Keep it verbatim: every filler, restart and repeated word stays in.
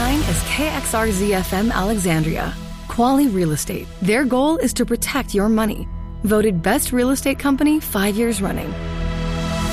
mine is K X R Z F M Alexandria. Quali Real Estate. Their goal is to protect your money. Voted best real estate company five years running.